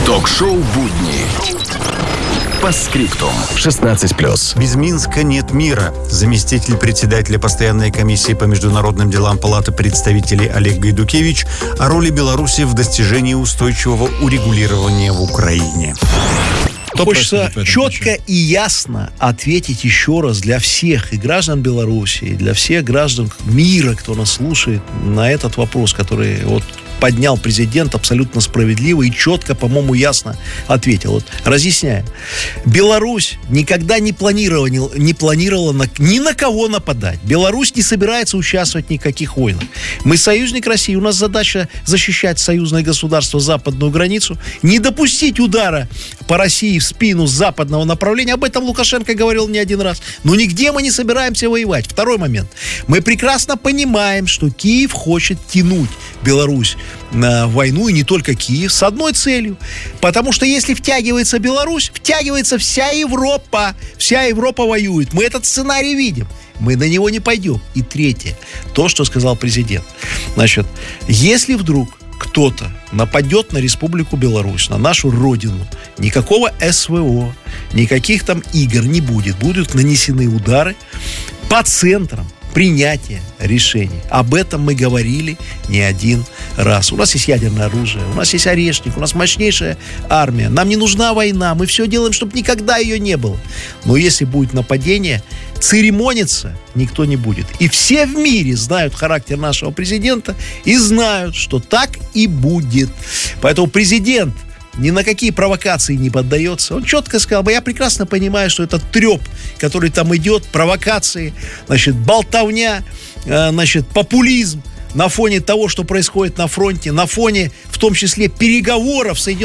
Ток-шоу «Будни». По скриптум. 16+. Без Минска нет мира. Заместитель председателя постоянной комиссии по международным делам Палаты представителей Олег Гайдукевич о роли Беларуси в достижении устойчивого урегулирования в Украине. Хочется четко и ясно ответить еще раз для всех и граждан Беларуси, и для всех граждан мира, кто нас слушает, на этот вопрос, который поднял президент абсолютно справедливо и четко, по-моему, ясно ответил. Разъясняем. Беларусь никогда не планировала ни на кого нападать. Беларусь не собирается участвовать в никаких войнах. Мы союзник России. У нас задача защищать союзное государство, западную границу, не допустить удара по России в спину с западного направления. Об этом Лукашенко говорил не один раз. Но нигде мы не собираемся воевать. Второй момент. Мы прекрасно понимаем, что Киев хочет тянуть Беларусь на войну, и не только Киев, с одной целью. Потому что если втягивается Беларусь, втягивается вся Европа. Вся Европа воюет. Мы этот сценарий видим. Мы на него не пойдем. И третье. То, что сказал президент. Значит, если вдруг кто-то нападет на Республику Беларусь, на нашу родину, никакого СВО, никаких там игр не будет. Будут нанесены удары по центрам принятия решений. Об этом мы говорили не один раз. У нас есть ядерное оружие, у нас есть орешник, у нас мощнейшая армия. Нам не нужна война, мы все делаем, чтобы никогда ее не было. Но если будет нападение, церемониться никто не будет. И все в мире знают характер нашего президента и знают, что так и будет. Поэтому президент ни на какие провокации не поддается. Он четко сказал: я прекрасно понимаю, что это треп, который там идет, провокации, болтовня, популизм на фоне того, что происходит на фронте, на фоне, в том числе, переговоров Соединенных